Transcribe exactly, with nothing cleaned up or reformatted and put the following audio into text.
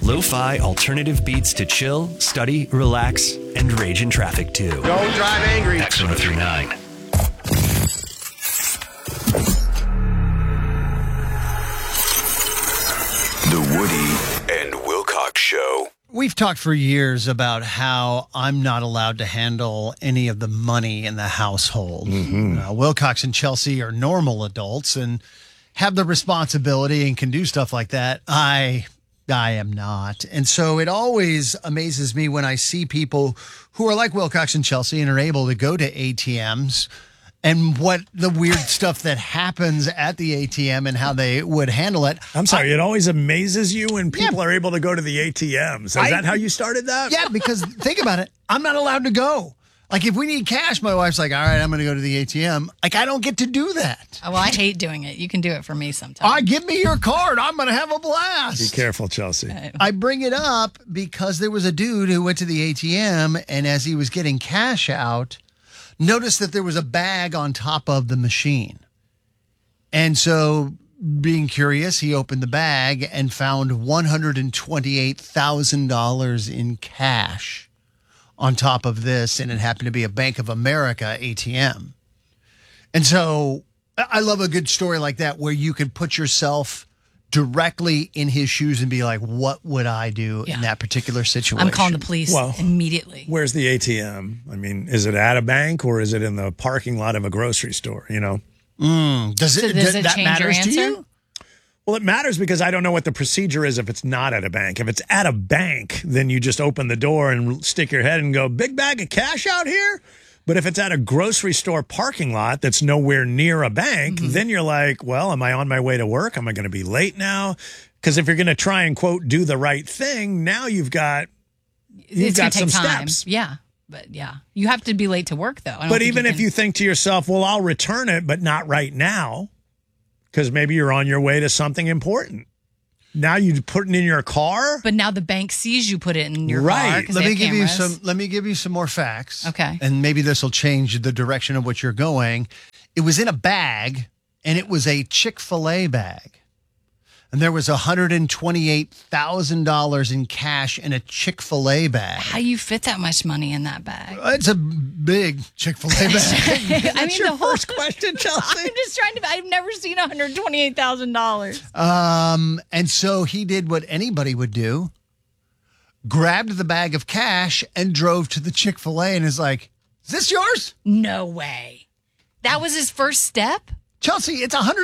Lo-fi alternative beats to chill, study, relax, and rage in traffic too. Don't drive angry. X one oh nine. The Woody and Wilcox Show. We've talked for years about how I'm not allowed to handle any of the money in the household. Mm-hmm. Uh, Wilcox and Chelsea are normal adults and have the responsibility and can do stuff like that. I I am not. And so it always amazes me when I see people who are like Wilcox and Chelsea and are able to go to A T Ms and what the weird stuff that happens at the A T M and how they would handle it. I'm sorry, I, it always amazes you when people yeah, are able to go to the A T Ms. Is I, that how you started that? Yeah, because think about it. I'm not allowed to go. Like, if we need cash, my wife's like, all right, I'm going to go to the A T M. Like, I don't get to do that. Oh, well, I hate doing it. You can do it for me sometimes. Ah, give me your card. I'm going to have a blast. Be careful, Chelsea. I bring it up because there was a dude who went to the A T M, and as he was getting cash out, noticed that there was a bag on top of the machine. And so, being curious, he opened the bag and found one hundred twenty-eight thousand dollars in cash on top of this, and it happened to be a Bank of America A T M. And so I love a good story like that where you can put yourself directly in his shoes and be like, what would I do yeah. in that particular situation? I'm calling the police well, immediately. Where's the A T M? I mean, is it at a bank or is it in the parking lot of a grocery store, you know? Mm, does it, so does does, it that change matters your to answer? you? Well, it matters because I don't know what the procedure is if it's not at a bank. If it's at a bank, then you just open the door and stick your head and go, big bag of cash out here? But if it's at a grocery store parking lot that's nowhere near a bank, mm-hmm. then you're like, well, am I on my way to work? Am I going to be late now? Because if you're going to try and, quote, do the right thing, now you've got, you've it's got take some time. steps. Yeah. But yeah, you have to be late to work, though. I don't but think even you if can... you think to yourself, well, I'll return it, but not right now, because maybe you're on your way to something important. Now you put it in your car, but now the bank sees you put it in your right. car. Let me give cameras. you some. Let me give you some more facts. Okay, and maybe this will change the direction of what you're going. It was in a bag, and it was a Chick-fil-A bag, and there was one hundred twenty-eight thousand dollars in cash in a Chick-fil-A bag. How do you fit that much money in that bag? It's a big Chick-fil-A bag. I That's mean, your the whole first question, Chelsea. I'm just trying to. I've never seen one hundred twenty-eight thousand dollars. Um, and so he did what anybody would do: grabbed the bag of cash and drove to the Chick-fil-A, and is like, "Is this yours?" No way. That was his first step? Chelsea, it's a hundred.